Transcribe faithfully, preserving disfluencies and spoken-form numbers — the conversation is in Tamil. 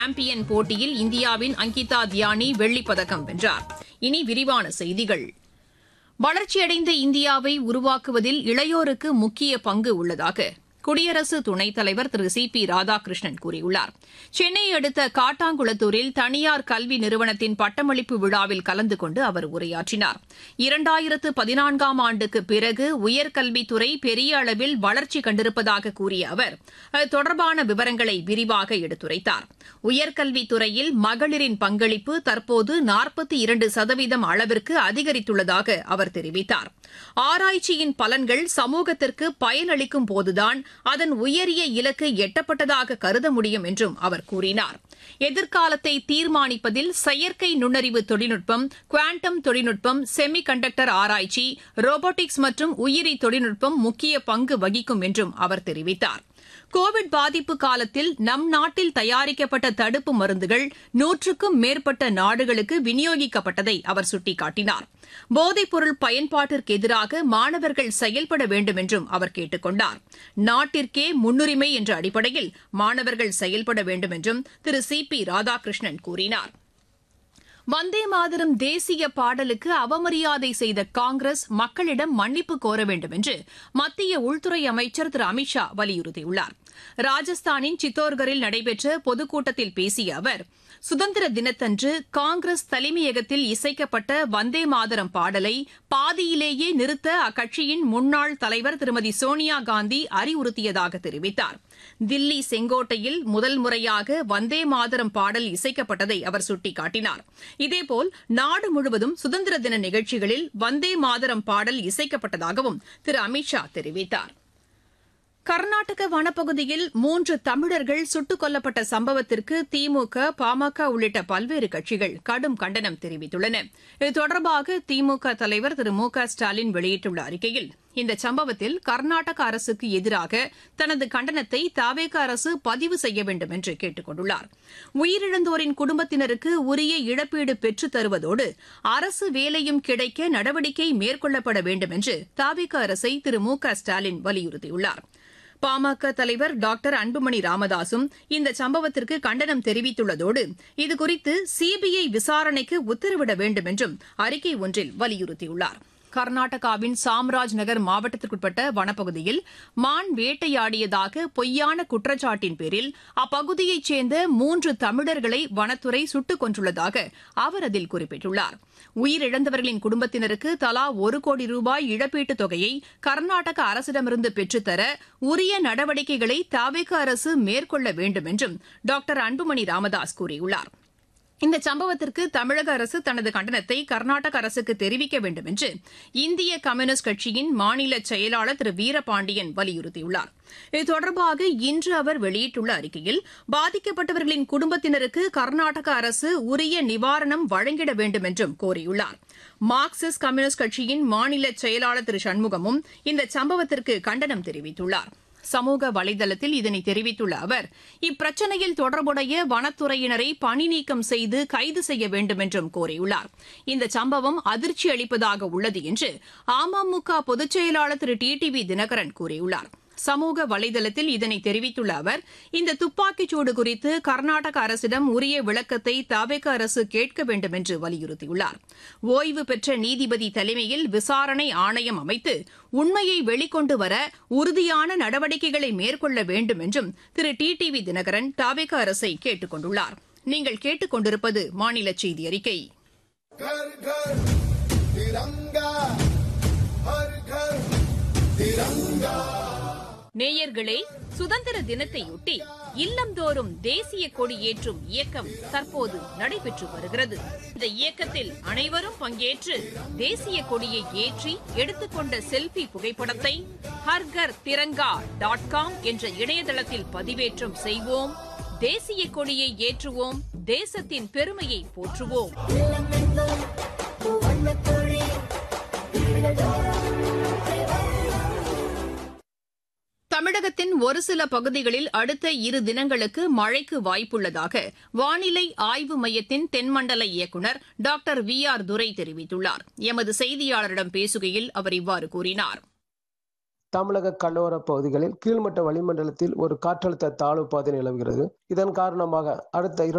சாம்பியன் போட்டியில் இந்தியாவின் அங்கிதா தியானி வெள்ளிப் பதக்கம் வென்றார். இனி விரிவான செய்திகள். வளர்ச்சியடைந்த இந்தியாவை உருவாக்குவதில் இளையோருக்கு முக்கிய பங்கு உள்ளதாக குடியரசு துணைத் தலைவர் திரு சி பி ராதாகிருஷ்ணன் கூறியுள்ளார். சென்னையை அடுத்த காட்டாங்குளத்தூரில் தனியார் கல்வி நிறுவனத்தின் பட்டமளிப்பு விழாவில் கலந்து கொண்டு அவர் உரையாற்றினார். இரண்டாயிரத்து பதினான்காம் ஆண்டுக்கு பிறகு உயர்கல்வித்துறை பெரிய அளவில் வளர்ச்சி கண்டிருப்பதாக கூறிய அவர் அது தொடர்பான விவரங்களை விரிவாக எடுத்துரைத்தார். உயர்கல்வித்துறையில் மகளிரின் பங்களிப்பு தற்போது நாற்பத்தி இரண்டு சதவீதம் அளவிற்கு அதிகரித்துள்ளதாக அவர் தெரிவித்தார். ஆராய்ச்சியின் பலன்கள் சமூகத்திற்கு பயனளிக்கும் போதுதான் அதன் உயரிய இலக்கு எட்டப்பட்டதாக கருத முடியும் என்றும் அவர் கூறினார். எதிர்காலத்தை தீர்மானிப்பதில் செயற்கை நுண்ணறிவு தொழில்நுட்பம், குவாண்டம் தொழில்நுட்பம், செமி கண்டக்டர் ஆராய்ச்சி, ரோபோட்டிக்ஸ் மற்றும் உயிரி தொழில்நுட்பம் முக்கிய பங்கு வகிக்கும் என்றும் அவர் தெரிவித்தார். கோவிட் பாதிப்பு காலத்தில் நம் நாட்டில் தயாரிக்கப்பட்ட தடுப்பு மருந்துகள் நூற்றுக்கும் மேற்பட்ட நாடுகளுக்கு விநியோகிக்கப்பட்டதை அவர் சுட்டிக்காட்டினார். போதைப்பொருள் பயன்பாட்டிற்கு எதிராக மாணவர்கள் செயல்பட வேண்டும் என்றும் அவர் கேட்டுக் கொண்டார். நாட்டிற்கே முன்னுரிமை என்ற அடிப்படையில் மாணவர்கள் செயல்பட வேண்டும் என்றும் திரு சி பி ராதாகிருஷ்ணன் கூறினார். வந்தே மாதரம் தேசிய பாடலுக்கு அவமரியாதை செய்த காங்கிரஸ் மக்களிடம் மன்னிப்பு கோர வேண்டும் என்று மத்திய உள்துறை அமைச்சர் திரு அமித் ஷா வலியுறுத்தியுள்ளார். ராஜஸ்தானின் சித்தோர்கரில் நடைபெற்ற பொதுக்கூட்டத்தில் பேசிய அவர் சுதந்திர தினத்தன்று காங்கிரஸ் தலைமையகத்தில் இசைக்கப்பட்ட வந்தே மாதரம் பாடலை பாதியிலேயே நிறுத்த அக்கட்சியின் முன்னாள் தலைவர் திருமதி சோனியா காந்தி அறிவுறுத்தியதாக தெரிவித்தார். தில்லி செங்கோட்டையில் முதல் முறையாக வந்தே மாதரம் பாடல் இசைக்கப்பட்டதை அவர் சுட்டிக்காட்டினார். இதேபோல் நாடு முழுவதும் சுதந்திர தின நிகழ்ச்சிகளில் வந்தே மாதரம் பாடல் இசைக்கப்பட்டதாகவும் திரு அமித் ஷா தெரிவித்தார். கர்நாடக வனப்பகுதியில் மூன்று தமிழர்கள் சுட்டுக் கொல்லப்பட்ட சம்பவத்திற்கு திமுக, பாமக உள்ளிட்ட பல்வேறு கட்சிகள் கடும் கண்டனம் தெரிவித்துள்ளன. இது தொடர்பாக திமுக தலைவர் திரு மு க ஸ்டாலின் வெளியிட்டுள்ள அறிக்கையில் இந்த சம்பவத்தில் கர்நாடக அரசுக்கு எதிராக தனது கண்டனத்தை தவேக அரசு பதிவு செய்ய வேண்டும் என்று கேட்டுக் கொண்டுள்ளார். உயிரிழந்தோரின் குடும்பத்தினருக்கு உரிய இழப்பீடு பெற்றுத் தருவதோடு அரசு வேலையும் கிடைக்க நடவடிக்கை மேற்கொள்ளப்பட வேண்டும் என்று தவேக அரசை திரு மு க ஸ்டாலின் வலியுறுத்தியுள்ளார். பாமக தலைவர் டாக்டர் அன்புமணி ராமதாசும் இந்த சம்பவத்திற்கு கண்டனம் தெரிவித்துள்ளதோடு இதுகுறித்து சிபிஐ விசாரணைக்கு உத்தரவிட வேண்டும் என்றும் அறிக்கை ஒன்றில் வலியுறுத்தியுள்ளார். கர்நாடகாவின் சாம்ராஜ் நகர் மாவட்டத்திற்குட்பட்ட வனப்பகுதியில் மான் வேட்டையாடியதாக பொய்யான குற்றச்சாட்டின் பேரில் அப்பகுதியைச் சேர்ந்த மூன்று தமிழர்களை வனத்துறை சுட்டுக் கொன்றுள்ளதாக அவர் அதில் குறிப்பிட்டுள்ளார். உயிரிழந்தவர்களின் குடும்பத்தினருக்கு தலா ஒரு கோடி ரூபாய் இழப்பீட்டுத் தொகையை கர்நாடக அரசிடமிருந்து பெற்றுத்தர உரிய நடவடிக்கைகளை தவேக அரசு மேற்கொள்ள வேண்டும் என்றும் டாக்டர் அன்புமணி ராமதாஸ் கூறியுள்ளார். இந்த சம்பவத்திற்கு தமிழக அரசு தனது கண்டனத்தை கர்நாடக அரசுக்கு தெரிவிக்க வேண்டும் என்று இந்திய கம்யூனிஸ்ட் கட்சியின் மாநில செயலாளர் திரு வீரபாண்டியன் வலியுறுத்தியுள்ளார். இது தொடர்பாக இன்று அவர் வெளியிட்டுள்ள அறிக்கையில் பாதிக்கப்பட்டவர்களின் குடும்பத்தினருக்கு கர்நாடக அரசு உரிய நிவாரணம் வழங்கிட வேண்டும் என்றும் கோரியுள்ளார். மார்க்சிஸ்ட் கம்யூனிஸ்ட் கட்சியின் மாநில செயலாளர் திரு சண்முகமும் இந்த சம்பவத்திற்கு கண்டனம் தெரிவித்துள்ளார். சமூக வலைதளத்தில் இதனை தெரிவித்துள்ள அவர் இப்பிரச்சினையில் தொடர்புடைய வனத்துறையினரை பணி நீக்கம் செய்து கைது செய்ய வேண்டும் என்றும் கோரியுள்ளார். இந்த சம்பவம் அதிர்ச்சி அளிப்பதாக உள்ளது என்று அமமுக பொதுச் செயலாளர் திரு டி டி வி தினகரன் கூறியுள்ளார். சமூக வலைதளத்தில் இதனை தெரிவித்துள்ள அவர் இந்த துப்பாக்கிச்சூடு குறித்து கர்நாடக அரசிடம் உரிய விளக்கத்தை தவேக அரசு கேட்க வேண்டும் என்று வலியுறுத்தியுள்ளார். ஓய்வு பெற்ற நீதிபதி தலைமையில் விசாரணை ஆணையம் அமைத்து உண்மையை வெளிக்கொண்டு வர உறுதியான நடவடிக்கைகளை மேற்கொள்ள வேண்டும் என்றும் திரு டி டி வி தினகரன் தவேக அரசை கேட்டுக் கொண்டுள்ளார். நீங்கள் கேட்டுக் கொண்டிருப்பது மாநில செய்தி அறிக்கை. நேயர்களே, சுதந்திர தினத்தையொட்டி இல்லந்தோறும் தேசிய கொடி ஏற்றும் இயக்கம் தற்போது நடைபெற்று வருகிறது. இந்த இயக்கத்தில் அனைவரும் பங்கேற்று தேசிய கொடியை ஏற்றி எடுத்துக்கொண்ட செல்பி புகைப்படத்தை ஹர்கர் திரங்கா டாட் காம் என்ற இணையதளத்தில் பதிவேற்றம் செய்வோம். தேசிய கொடியை ஏற்றுவோம். தேசத்தின் பெருமையை போற்றுவோம். தமிழகத்தின் ஒரு சில பகுதிகளில் அடுத்த இரு தினங்களுக்கு மழைக்கு வாய்ப்புள்ளதாக வானிலை ஆய்வு மையத்தின் தென்மண்டல இயக்குநர் டாக்டர் வி ஆர் துரை தெரிவித்துள்ளார். எமது செய்தியாளரிடம் பேசுகையில் அவர் இவ்வாறு கூறினார். தமிழக கடலோர பகுதிகளில் கீழ்மட்ட வளிமண்டலத்தில் ஒரு காற்றழுத்த தாழ்வு பாதை நிலவுகிறது. இதன் காரணமாக அடுத்த